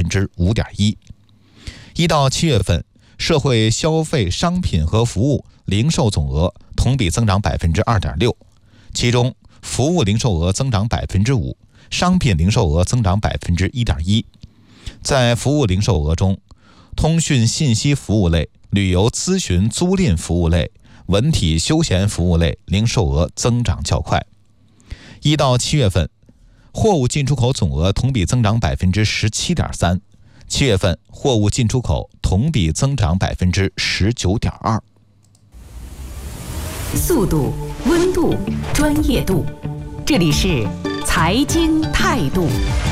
5.1%。1到7月份，社会消费商品和服务零售总额同比增长 2.6%， 其中服务零售额增长 5%， 商品零售额增长 1.1%。 在服务零售额中，通讯信息服务类、旅游咨询租赁服务类、文体休闲服务类零售额增长较快。1到7月份，货物进出口总额同比增长 17.3%， 7月份货物进出口同比增长 19.2%。 速度、温度、专业度，这里是财经态度。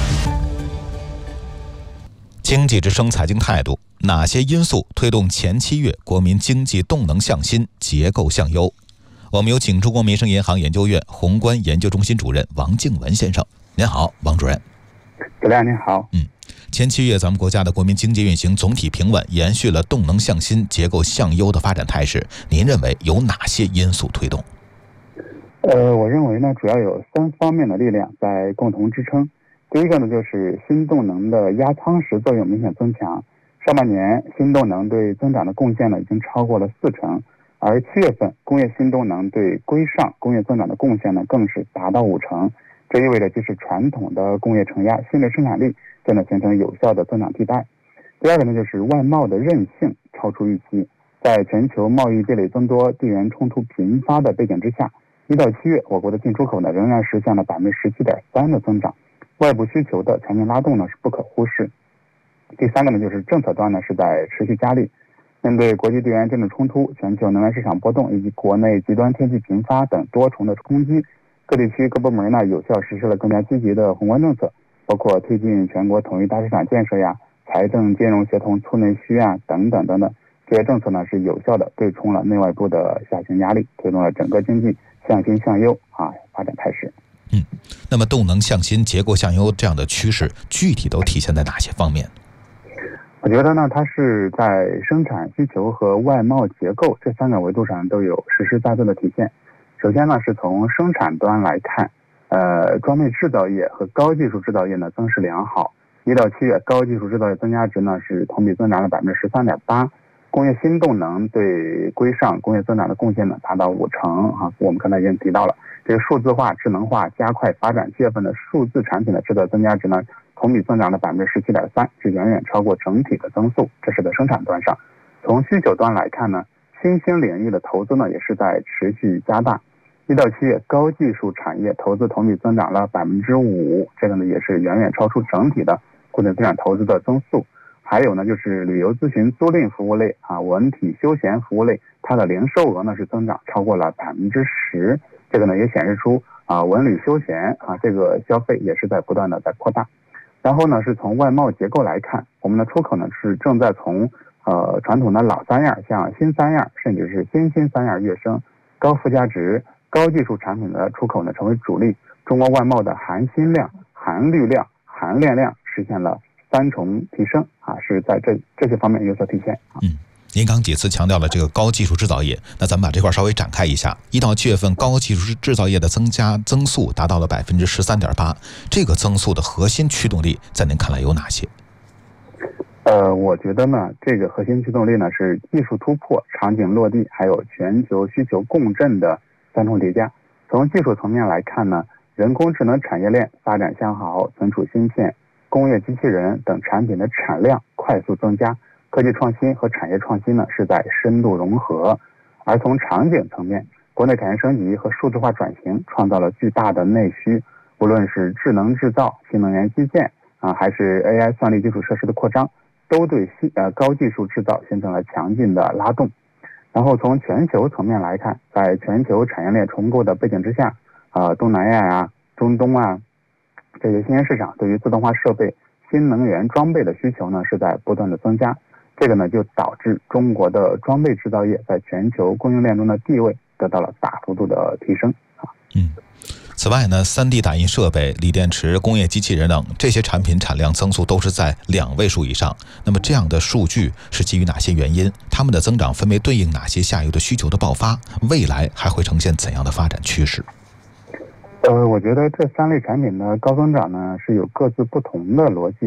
经济之声财经态度，哪些因素推动前7月国民经济动能向新、结构向优？我们有请中国民生银行研究院宏观研究中心主任王静文先生。您好，王主任。 主任您好。 前7月咱们国家的国民经济运行总体平稳，延续了动能向新、结构向优的发展态势。您认为有哪些因素推动？ 我认为呢，主要有3方面的力量在共同支撑。第一个呢，就是新动能的压舱石作用明显增强。上半年新动能对增长的贡献呢，已经超过了40%，而7月份工业新动能对规上工业增长的贡献呢，更是达到50%。这意味着即使传统的工业承压，新的生产力就能形成有效的增长替代。第二个呢，就是外贸的韧性超出预期。在全球贸易壁垒增多、地缘冲突频发的背景之下，1到7月我国的进出口呢，仍然实现了 17.3% 的增长。外部需求的强劲拉动呢，是不可忽视。第三个呢，就是政策端呢是在持续加力。面对国际地缘政治冲突、全球能源市场波动以及国内极端天气频发等多重的冲击，各地区各部门呢有效实施了更加积极的宏观政策，包括推进全国统一大市场建设呀、财政金融协同促内需啊等等等等。这些政策呢是有效的对冲了内外部的下行压力，推动了整个经济向新向优发展态势。 那么动能向新、结构向优这样的趋势，具体都体现在哪些方面？ 我觉得呢，它是在生产需求和外贸结构这3个维度上都有实实在在的体现。首先呢，是从生产端来看，装备制造业和高技术制造业呢增势良好。1到7月，高技术制造业增加值呢是同比增长了 13.8%。工业新动能对规上工业增长的贡献呢达到50%。我们刚才已经提到了，这个数字化、智能化加快发展，7月份的数字产品的制造增加值呢同比增长了 17.3%， 是远远超过整体的增速。这是在生产端上。从需求端来看呢，新兴领域的投资呢也是在持续加大。1到7月，高技术产业投资同比增长了 5%， 这个呢也是远远超出整体的固定资产投资的增速。还有呢，就是旅游咨询租赁服务类文体休闲服务类，它的零售额呢是增长超过了 10%， 这个呢也显示出文旅休闲这个消费也是在不断的在扩大。然后呢，是从外贸结构来看，我们的出口呢是正在从传统的老3样向新3样，甚至是新3样跃升。高附加值、高技术产品的出口呢成为主力。中国外贸的含新量、含绿量、含链量实现了3重提升是在这些方面有所体现。 您刚几次强调了这个高技术制造业，那咱们把这块稍微展开一下。1到7月份，高技术制造业的增速达到了 13.8%， 这个增速的核心驱动力在您看来有哪些？ 我觉得呢，这个核心驱动力呢是技术突破、场景落地，还有全球需求共振的3重叠加。从技术层面来看呢，人工智能产业链发展向好，存储芯片、工业机器人等产品的产量快速增加，科技创新和产业创新呢是在深度融合。而从场景层面，国内产业升级和数字化转型创造了巨大的内需，无论是智能制造、新能源基建还是 AI 算力基础设施的扩张，都对高技术制造形成了强劲的拉动。然后从全球层面来看，在全球产业链重构的背景之下，东南亚中东这些新兴市场对于自动化设备、新能源装备的需求呢是在不断的增加。这个呢就导致中国的装备制造业在全球供应链中的地位得到了大幅度的提升。 此外呢，3D 打印设备、锂电池、工业机器人等这些产品产量增速都是在2位数以上。那么这样的数据是基于哪些原因？它们的增长分别对应哪些下游的需求的爆发？未来还会呈现怎样的发展趋势？ 我觉得这3类产品的高增长呢是有各自不同的逻辑。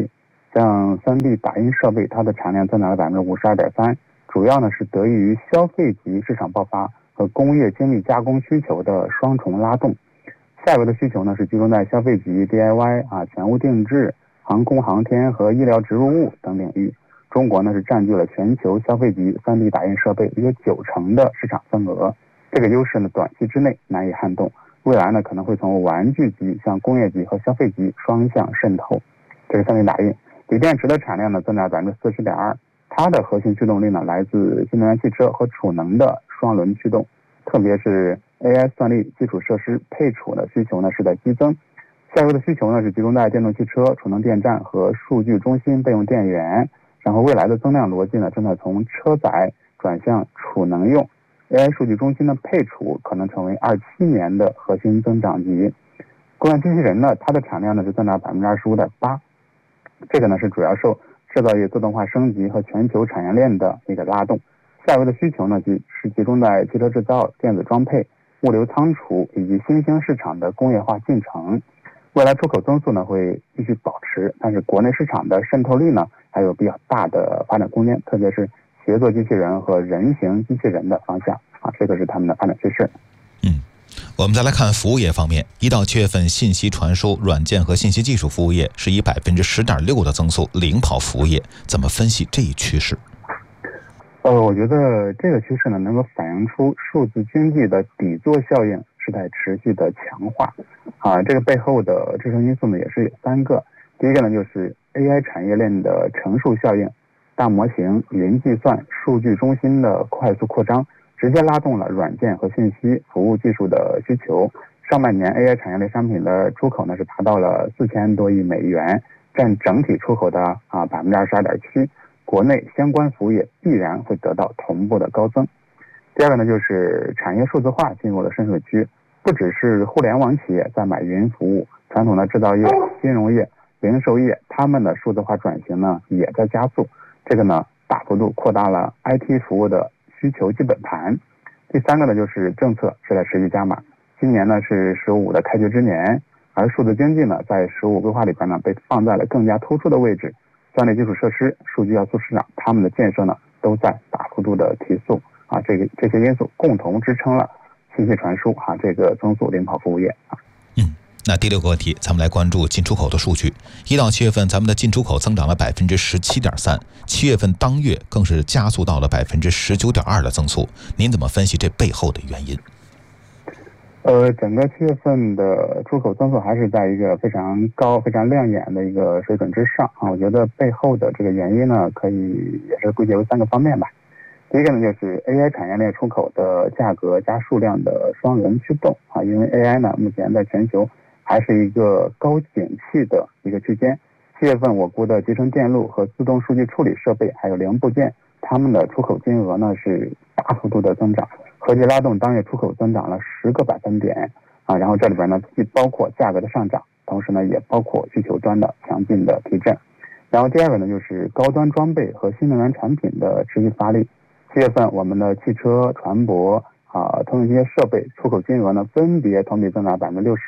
像3D 打印设备，它的产量增长了52.3%，主要呢是得益于消费级市场爆发和工业精密加工需求的双重拉动。下游的需求呢是集中在消费级 DIY 全屋定制、航空航天和医疗植入物等领域。中国呢是占据了全球消费级 3D 打印设备约90%的市场份额，这个优势呢短期之内难以撼动，未来呢可能会从玩具级向工业级和消费级双向渗透。这是 3D 打印。锂电池的产量呢增长40.2%，它的核心驱动力呢来自新能源汽车和储能的双轮驱动，特别是 AI 算力基础设施配储的需求呢是在激增。下游的需求呢是集中在电动汽车、储能电站和数据中心备用电源，然后未来的增量逻辑呢正在从车载转向储能用。AI 数据中心的配储可能成为27年的核心增长极。工业机器人呢，它的产量呢是增长25.8%，这个呢是主要受制造业自动化升级和全球产业链的一个拉动。下游的需求呢是集中在汽车制造、电子装配、物流仓储以及新兴市场的工业化进程。未来出口增速呢会继续保持，但是国内市场的渗透率呢还有比较大的发展空间，特别是协作机器人和人形机器人的方向这个是他们的发展趋势。 我们再来看服务业方面，1到7月份信息传输、软件和信息技术服务业是以10.6%的增速领跑服务业，怎么分析这一趋势？ 我觉得这个趋势呢能够反映出数字经济的底座效应是在持续的强化这个背后的支撑因素呢也是有3个。第一个呢就是 AI 产业链的乘数效应，大模型、云计算、数据中心的快速扩张，直接拉动了软件和信息服务技术的需求。上半年 AI 产业类商品的出口呢是达到了4000多亿美元，占整体出口的22.7%。国内相关服务业必然会得到同步的高增。第二个呢就是产业数字化进入了深水区，不只是互联网企业在买云服务，传统的制造业、金融业、零售业，他们的数字化转型呢也在加速，这个呢大幅度扩大了 IT 服务的需求基本盘。第三个呢就是政策是在持续加码，今年呢是15的开局之年，而数字经济呢在15规划里边呢被放在了更加突出的位置。算力基础设施、数据要素市场，他们的建设呢都在大幅度的提速这些因素共同支撑了信息传输这个增速领跑服务业那第6个问题，咱们来关注进出口的数据。1到7月份，咱们的进出口增长了17.3%，7月份当月更是加速到了19.2%的增速。您怎么分析这背后的原因？ 整个7月份的出口增速还是在一个非常高、非常亮眼的一个水准之上我觉得背后的这个原因呢，可以也是归结为3个方面吧。第一个呢，就是 AI 产业链出口的价格加数量的双轮驱动因为 AI 呢，目前在全球还是一个高景气的一个区间。7月份我国的集成电路和自动数据处理设备还有零部件，它们的出口金额呢是大幅度的增长，合计拉动当月出口增长了10个百分点然后这里边呢既包括价格的上涨，同时呢也包括需求端的强劲的提振。然后第二个呢就是高端装备和新能源产品的持续发力。7月份我们的汽车、船舶通用机械设备出口金额呢分别同比增长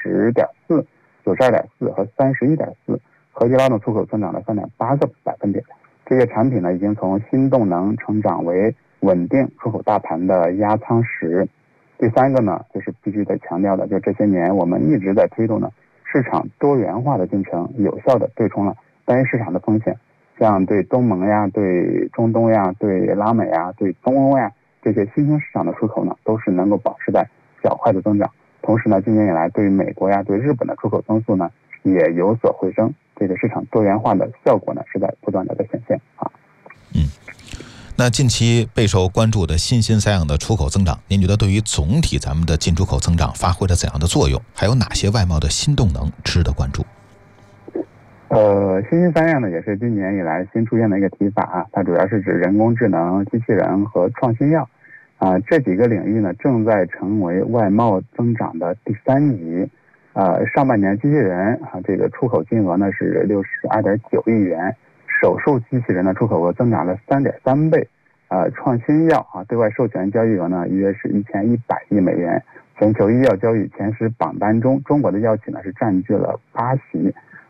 60.4%、92.4%和31.4%，合计拉动出口增长了3.8个百分点。这些产品呢已经从新动能成长为稳定出口大盘的压舱石。第三个呢就是必须得强调的，就这些年我们一直在推动的市场多元化的进程，有效的对冲了单一市场的风险。像对东盟呀、对中东呀、对拉美呀、对东欧呀这些新兴市场的出口呢都是能够保持在较快的增长。同时呢今年以来对美国呀、对日本的出口增速呢也有所回升，这个市场多元化的效果呢是在不断的显现那近期备受关注的欣欣散样的出口增长，您觉得对于总体咱们的进出口增长发挥了怎样的作用？还有哪些外贸的新动能值得关注？ 欣欣散样呢也是今年以来新出现的一个提法它主要是指人工智能、机器人和创新药这几个领域呢正在成为外贸增长的第3级。上半年机器人这个出口金额呢是62.9亿元，手术机器人的出口额增长了3.3倍。创新药对外授权交易额呢约是1100亿美元。全球医药交易前10榜单中，中国的药企呢是占据了8席。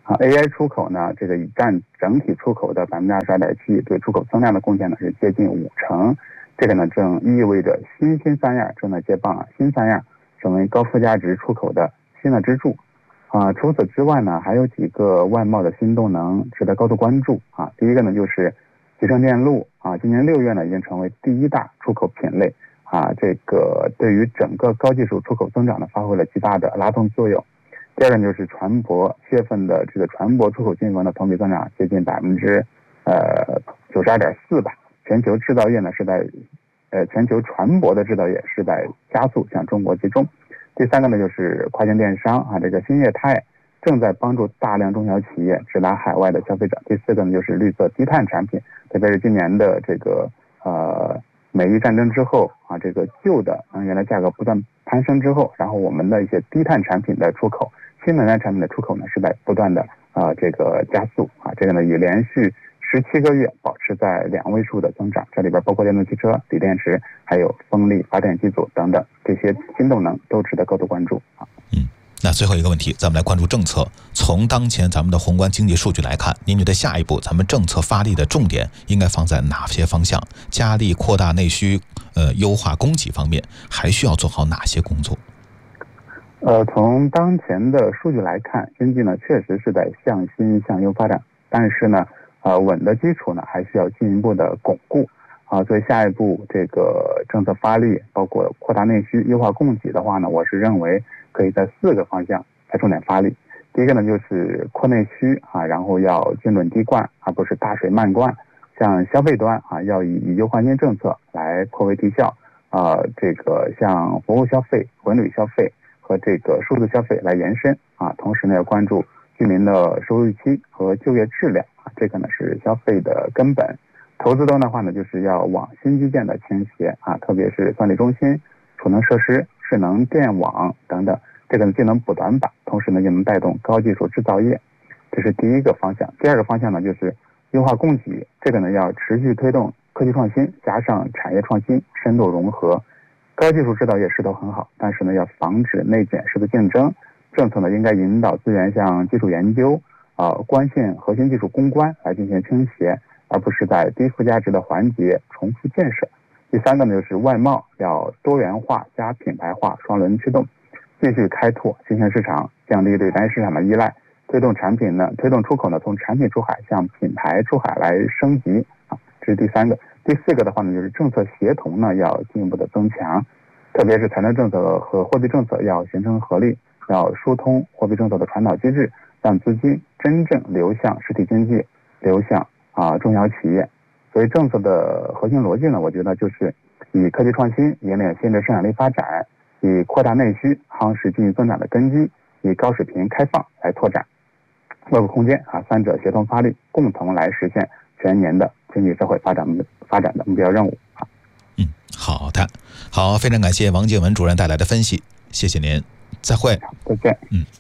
AI 出口呢，这个占整体出口的22.7%，对出口增量的贡献呢是接近50%。这个呢正意味着新三样正在接棒，新三样成为高附加值出口的新的支柱。除此之外呢，还有几个外贸的新动能值得高度关注啊。第一个呢就是集成电路啊，今年6月呢已经成为第一大出口品类啊，这个对于整个高技术出口增长呢发挥了极大的拉动作用。第二个就是船舶，7月份的这个船舶出口金额呢同比增长接近92.4%吧。全球制造业呢是在全球船舶的制造业是在加速向中国集中。第三个呢就是跨境电商啊，这个新业态正在帮助大量中小企业直达海外的消费者。第四个呢就是绿色低碳产品，特别是今年的这个美伊战争之后啊，这个旧的能源的价格不断攀升之后，然后我们的一些低碳产品的出口，新能源产品的出口呢是在不断的这个加速啊，这个呢也连续17个月保持在2位数的增长，这里边包括电动汽车、锂电池，还有风力发电机组等等，这些新动能都值得高度关注啊。 那最后一个问题，咱们来关注政策。从当前咱们的宏观经济数据来看，您觉得下一步咱们政策发力的重点应该放在哪些方向？加力扩大内需，优化供给方面，还需要做好哪些工作？ 从当前的数据来看，经济呢确实是在向新向优发展，但是呢，稳的基础呢还需要进一步的巩固啊。所以下一步这个政策发力，包括扩大内需、优化供给的话呢，我是认为可以在4个方向来重点发力。第一个呢就是扩内需啊，然后要精准滴灌，而不是大水漫灌。像消费端啊，要以优换新政策来扩为提效这个像服务消费、文旅消费和这个数字消费来延伸啊。同时呢，要关注居民的收入预期和就业质量啊，这个呢是消费的根本。投资端的话呢，就是要往新基建的倾斜啊，特别是算力中心、储能设施、智能电网等等，这个呢既能补短板，同时呢又能带动高技术制造业，这是第一个方向。第二个方向呢就是优化供给，这个呢要持续推动科技创新，加上产业创新，深度融合。高技术制造业势头很好，但是呢要防止内卷式的竞争，政策呢应该引导资源向基础研究关键核心技术攻关来进行倾斜，而不是在低附加值的环节重复建设。第三个呢就是外贸要多元化加品牌化双轮驱动，继续开拓新兴市场，降低对单一市场的依赖，推动出口呢从产品出海向品牌出海来升级啊，这是第三个。第四个的话呢就是政策协同呢要进一步的增强，特别是财政政策和货币政策要形成合力，要疏通货币政策的传导机制，让资金真正流向实体经济，流向中小企业。所以政策的核心逻辑呢，我觉得就是以科技创新引领新的生产力发展，以扩大内需夯实经济增长的根基，以高水平开放来拓展外部空间三者协同发力，共同来实现全年的经济社会发展的目标任务。 好的，好，非常感谢王静文主任带来的分析，谢谢您，再会。 再见。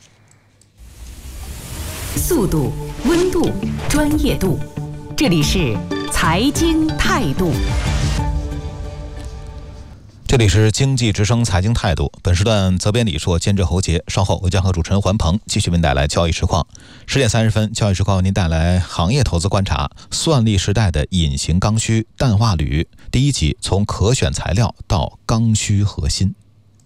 速度、温度、专业度，这里是财经态度。 这里是经济之声财经态度，本时段责编李硕，监制侯杰。稍后我将和主持人环鹏继续为您带来交易实况。10点30分，交易实况为您带来行业投资观察：算力时代的隐形刚需淡化铝。第一集，从可选材料到刚需核心。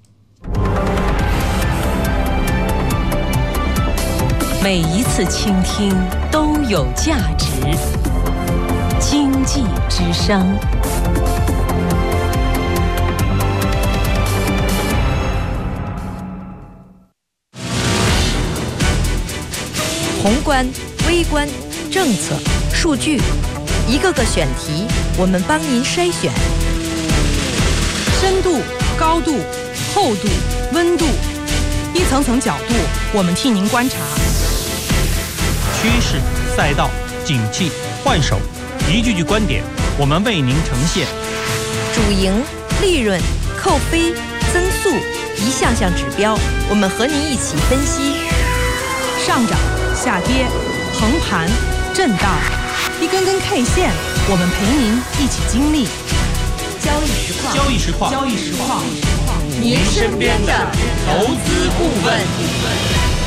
每一次倾听都有价值。经济之声。宏观、微观、政策、数据，一个个选题，我们帮您筛选。 深度、高度、厚度、温度，一层层角度，我们替您观察。 趋势、赛道、景气、换手，一句句观点，我们为您呈现。 主营、利润、扣非、增速，一项项指标，我们和您一起分析。 上涨、下跌、横盘、震荡，一根根 K 线，我们陪您一起经历。 交易实况， 交易实况， 交易实况， 您身边的投资顾问。